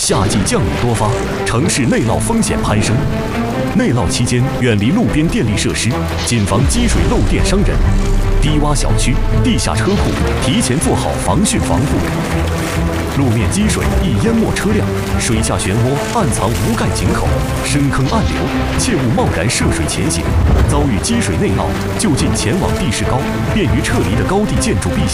夏季降雨多发，城市内涝风险攀升。内涝期间，远离路边电力设施，谨防积水漏电伤人。低洼小区、地下车库提前做好防汛防护。路面积水易淹没车辆，水下漩涡暗藏无盖井口、深坑暗流，切勿贸然涉水前行。遭遇积水内涝，就近前往地势高、便于撤离的高地建筑避险。